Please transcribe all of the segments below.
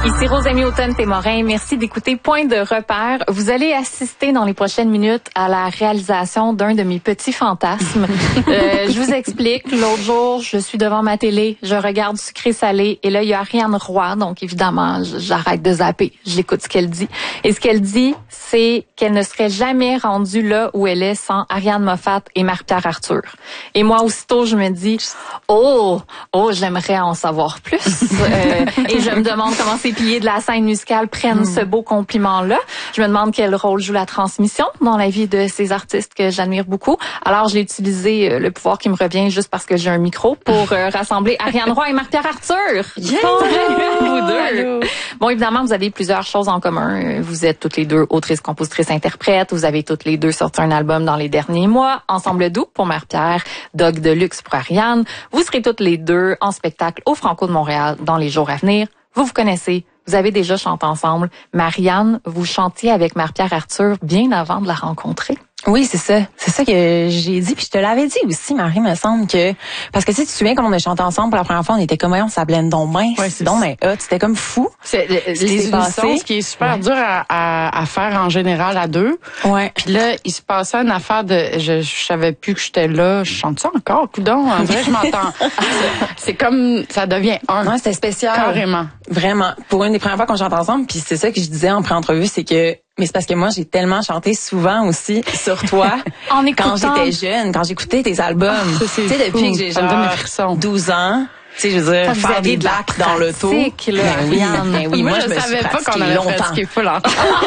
Ici Rosemie Automne-Témorin. Merci d'écouter Point de repère. Vous allez assister dans les prochaines minutes à la réalisation d'un de mes petits fantasmes. Je vous explique. L'autre jour, je suis devant ma télé, je regarde Sucré-Salé et là, il y a Ariane Roy. Donc, évidemment, j'arrête de zapper. J'écoute ce qu'elle dit. Et ce qu'elle dit, c'est qu'elle ne serait jamais rendue là où elle est sans Ariane Moffat et Marie-Pierre Arthur. Et moi, aussitôt, je me dis, j'aimerais en savoir plus. Et je me demande comment ces piliers de la scène musicale prennent ce beau compliment-là. Je me demande quel rôle joue la transmission dans la vie de ces artistes que j'admire beaucoup. Alors, j'ai utilisé le pouvoir qui me revient juste parce que j'ai un micro pour rassembler Ariane Roy et Marie-Pierre Arthur. Yeah! Vous deux. Bon, évidemment, vous avez plusieurs choses en commun. Vous êtes toutes les deux autrices, compositrices, interprètes. Vous avez toutes les deux sorti un album dans les derniers mois. Ensemble doux pour Marie-Pierre, Dog de luxe pour Ariane. Vous serez toutes les deux en spectacle au Franco de Montréal dans les jours à venir. Vous connaissez, vous avez déjà chanté ensemble. Marianne, vous chantiez avec Marie-Pierre Arthur bien avant de la rencontrer. Oui, c'est ça. C'est ça que j'ai dit. Puis je te l'avais dit aussi, Marie, me semble que... Parce que tu te souviens, quand on a chanté ensemble pour la première fois, on était comme, voyons, ça blende donc bien. Ouais, c'est donc bien hot. C'était comme fou. C'est les unissons, ce qui est super dur à faire en général à deux. Ouais. Puis là, il se passait une affaire de... Je savais plus que j'étais là. Je chante ça encore, coudonc. En vrai, je m'entends. C'est comme... Ça devient un. Ouais, c'était spécial. Carrément. Vraiment. Pour une des premières fois qu'on chante ensemble, puis c'est ça que je disais en pré-entrevue, c'est que... Mais c'est parce que moi, j'ai tellement chanté souvent aussi sur toi. En écoutant. Quand j'étais jeune, quand j'écoutais tes albums. Tu sais, depuis que j'ai genre 12 ans. Tu sais, je veux dire, faire des bacs dans l'auto. Ben oui, moi je savais pas qu'on avait pratiqué full longtemps.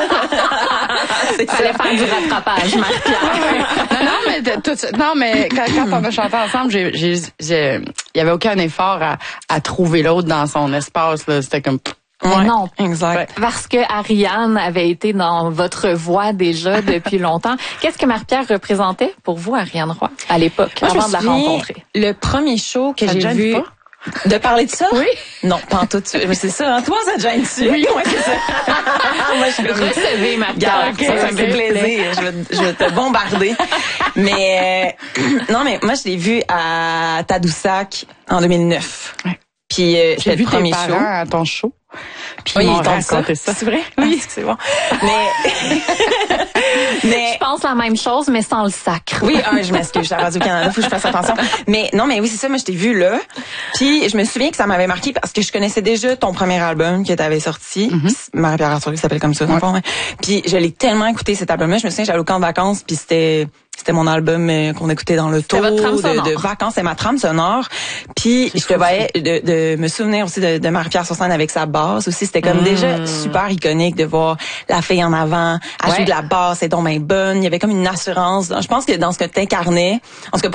Fallait faire du rattrapage, Marie-Pierre. Non, mais quand on a chanté ensemble, il y avait aucun effort à trouver l'autre dans son espace, là. C'était comme... Ouais, non, exact. Parce que Ariane avait été dans votre voix déjà depuis longtemps. Qu'est-ce que Marie-Pierre représentait pour vous, Ariane Roy, à l'époque, avant de la rencontrer? Le premier show que j'ai vu... De parler de ça? Oui. Non, pas en tout. Mais c'est ça, hein? Toi, ça te gêne dessus? Oui, ouais, c'est ça. Moi, je veux recevoir Marie-Pierre. Ça me fait plaisir. Je vais te bombarder. Mais, non, mais moi, je l'ai vu à Tadoussac en 2009. Ouais. Puis, j'ai vu le premier tes parents à ton show. Puis oui, ils m'ont raconté ça. C'est vrai? Oui, c'est bon. Mais je pense la même chose, mais sans le sacre. Oui, je m'excuse, la Radio-Canada, faut que je fasse attention. Mais non, mais oui, c'est ça, moi je t'ai vu là. Puis je me souviens que ça m'avait marqué parce que je connaissais déjà ton premier album que t'avais sorti, Marie-Pierre Arthur, qui s'appelle comme ça, dans le fond. Ouais. Puis je l'ai tellement écouté cet album-là, je me souviens j'allais au camp de vacances, puis c'était mon album qu'on écoutait dans le tour de vacances, c'est ma trame sonore. Puis je te voyais de me souvenir aussi de Marie-Pierre sur scène avec sa basse aussi, c'était comme déjà super iconique de voir la fille en avant, à jouer de la basse, c'est donc bien bonne, il y avait comme une assurance. Je pense que dans ce que t'incarnais, en tout cas